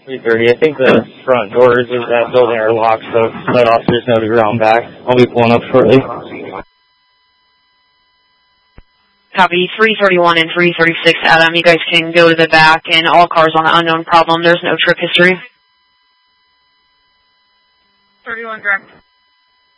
3:30. I think the front doors of that building are locked, so let officers know to ground back. I'll be pulling up shortly. Copy 331 and 336, Adam. You guys can go to the back, and all cars on the unknown problem. There's no trip history. 31 direct.